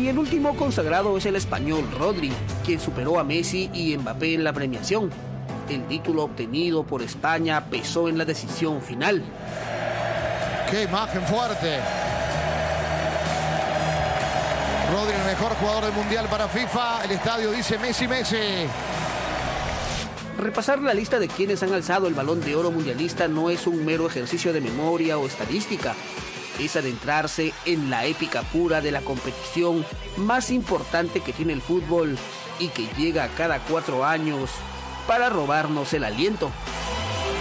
Y el último consagrado es el español Rodri, quien superó a Messi y Mbappé en la premiación. El título obtenido por España pesó en la decisión final. ¡Qué imagen fuerte! Rodri, el mejor jugador del Mundial para FIFA. El estadio dice Messi, Messi. Repasar la lista de quienes han alzado el Balón de Oro mundialista no es un mero ejercicio de memoria o estadística. Es adentrarse en la épica pura de la competición más importante que tiene el fútbol y que llega cada 4 años para robarnos el aliento.